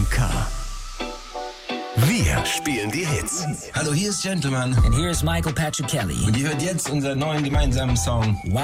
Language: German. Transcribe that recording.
K. Wir spielen die Hits. Hallo, hier ist Gentleman. And here's Michael Patrick Kelly. Und ihr hört jetzt unseren neuen gemeinsamen Song